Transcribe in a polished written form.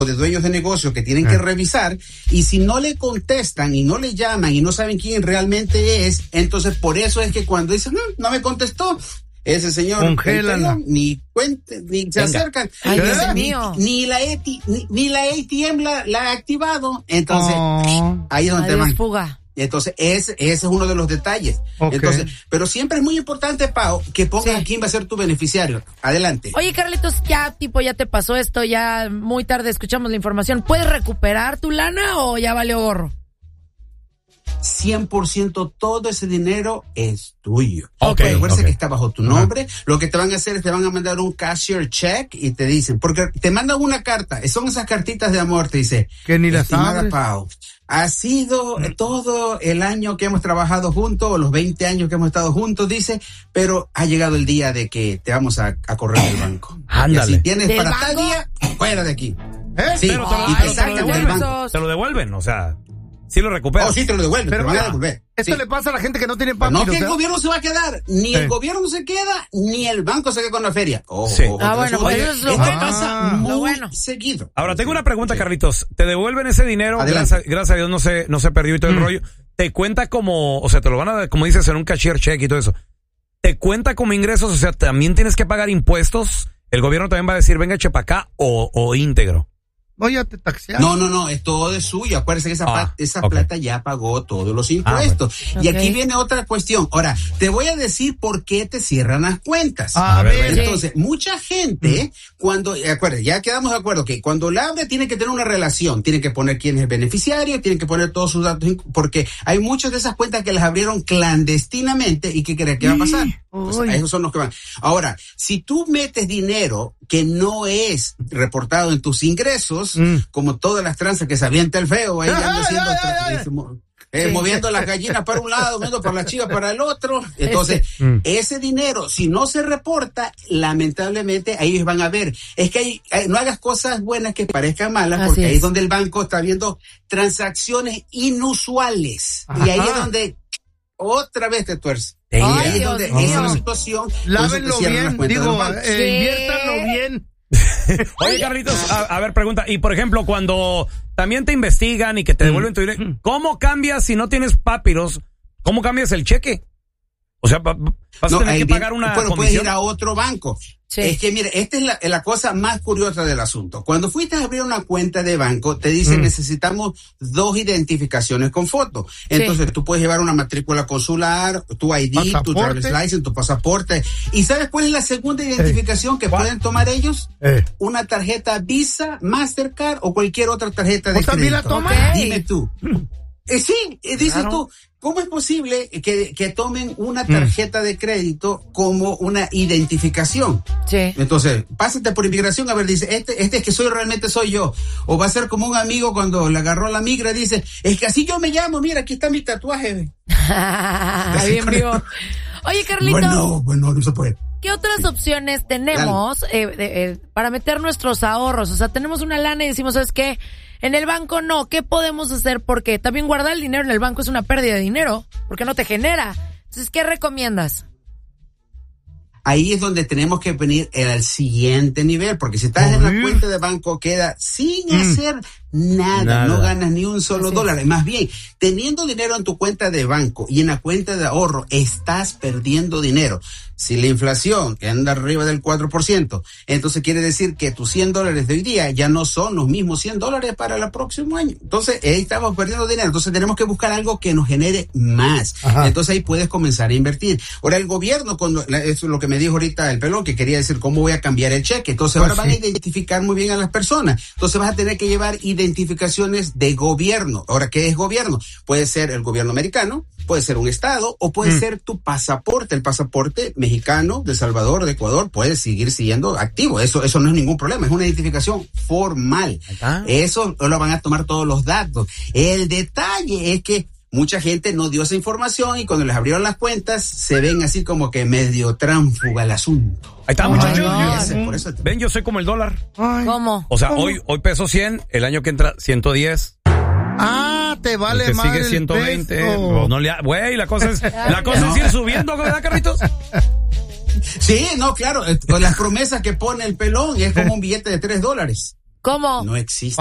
de dueños de negocios que tienen que revisar, y si no le contestan y no le llaman y no saben quién realmente es, entonces por eso es que cuando dicen, no me contestó, ese señor ni se acercan. Ay, Dios mío. Ni la ATM la ha activado. Entonces, ahí es donde te van. Fuga. Entonces, ese es uno de los detalles. Okay. Entonces, pero siempre es muy importante, Pao, que pongas quién va a ser tu beneficiario. Adelante. Oye, Carlitos, ya te pasó esto, ya muy tarde escuchamos la información. ¿Puedes recuperar tu lana o ya valió gorro? 100% todo ese dinero es tuyo. Okay. Recuerda que está bajo tu nombre. Lo que te van a hacer es te van a mandar un cashier check y te dicen, porque te mandan una carta, son esas cartitas de amor, te dice, que ni las estimada Pau, ha sido todo el año que hemos trabajado juntos, o los 20 años que hemos estado juntos, dice, pero ha llegado el día de que te vamos a correr del banco. Ándale. Y si tienes para banco? tal día, fuera de aquí. Sí, Pero y te sacan del banco. te lo devuelven, o sea, sí lo recuperas. Sí te lo devuelven, pero te lo van a devolver. Esto le pasa a la gente que no tiene papeles. No que el gobierno se va a quedar, ni el gobierno se queda, ni el banco se queda con la feria. Bueno, pues eso es lo bueno. Pasa muy bueno. seguido. Ahora, tengo una pregunta, Carlitos. ¿Te devuelven ese dinero? Gracias a Dios no se perdió y todo el rollo. ¿Te cuenta como, o sea, te lo van a dar, como dices, en un cashier check y todo eso? ¿Te cuenta como ingresos? O sea, ¿también tienes que pagar impuestos? ¿El gobierno también va a decir, venga, eche para acá o íntegro? Oye, te taxearon. No, es todo de suyo. Acuérdense que esa plata ya pagó todos los impuestos. Bueno. Y aquí viene otra cuestión. Ahora, te voy a decir por qué te cierran las cuentas. A ver. Entonces, mucha gente, acuérdense, ya quedamos de acuerdo que cuando la abre tiene que tener una relación, tiene que poner quién es el beneficiario, tiene que poner todos sus datos, porque hay muchas de esas cuentas que las abrieron clandestinamente y ¿qué crees que va a pasar? Pues esos son los que van. Ahora, si tú metes dinero que no es reportado en tus ingresos, como todas las tranzas que se avienta el feo, ahí anda haciendo moviendo las gallinas para un lado, moviendo para la chiva para el otro. Entonces, ese dinero, si no se reporta, lamentablemente, ahí ellos van a ver. Es que no hagas cosas buenas que parezcan malas, porque ahí es donde el banco está viendo transacciones inusuales. Y ahí es donde otra vez te tuerce. Ahí es donde esa es la situación. Lávenlo bien, inviértanlo bien. Oye, Carlitos, a ver, pregunta. Y por ejemplo, cuando también te investigan y que te devuelven tu dinero, ¿cómo cambias si no tienes papiros? ¿Cómo cambias el cheque? O sea, vas a tener que pagar una comisión. Puedes ir a otro banco. Sí. Es que, mire, esta es la cosa más curiosa del asunto. Cuando fuiste a abrir una cuenta de banco, te dicen necesitamos 2 identificaciones con foto. Entonces, tú puedes llevar una matrícula consular, tu ID, ¿pasaporte? Tu driver's license, tu pasaporte. ¿Y sabes cuál es la segunda identificación que pueden tomar ellos? Una tarjeta Visa, Mastercard o cualquier otra tarjeta de crédito. ¿La toman? Dime tú. Sí, dices tú. ¿Cómo es posible que tomen una tarjeta de crédito como una identificación? Sí. Entonces, pásate por inmigración, a ver, dice, este es que realmente soy yo. O va a ser como un amigo cuando le agarró la migra, dice, es que así yo me llamo, mira, aquí está mi tatuaje. Bien vivo. Oye, Carlito. Bueno, no se puede. ¿Qué otras opciones tenemos para meter nuestros ahorros? O sea, tenemos una lana y decimos, ¿sabes qué? En el banco no, ¿qué podemos hacer? Porque también guardar el dinero en el banco es una pérdida de dinero, porque no te genera. Entonces, ¿qué recomiendas? Ahí es donde tenemos que venir al siguiente nivel, porque si estás en la cuenta de banco queda sin hacer nada, no ganas ni un solo dólar. Más bien, teniendo dinero en tu cuenta de banco y en la cuenta de ahorro, estás perdiendo dinero. Si la inflación que anda arriba del 4%, entonces quiere decir que tus $100 de hoy día ya no son los mismos $100 para el próximo año. Entonces, ahí estamos perdiendo dinero. Entonces, tenemos que buscar algo que nos genere más. Entonces, ahí puedes comenzar a invertir. Ahora, el gobierno, eso es lo que me dijo ahorita el pelón, que quería decir cómo voy a cambiar el cheque. Entonces, ahora van a identificar muy bien a las personas. Entonces, vas a tener que llevar identificaciones de gobierno. Ahora, ¿qué es gobierno? Puede ser el gobierno americano, puede ser un estado o puede ser tu pasaporte. El pasaporte mexicano, de Salvador, de Ecuador, puede seguir siendo activo. Eso no es ningún problema. Es una identificación formal. Eso lo van a tomar todos los datos. El detalle es que mucha gente no dio esa información y cuando les abrieron las cuentas se ven así como que medio tránfuga el asunto. Ahí está, muchachos. Ven, yo soy como el dólar. ¿Cómo? O sea, hoy peso 100, el año que entra 110. Te vale más. Sigue 120. Güey, la cosa es ir subiendo, ¿verdad, Carlitos? Sí, no, claro. Las promesas que pone el pelón es como un billete de $3. ¿Cómo? No existe.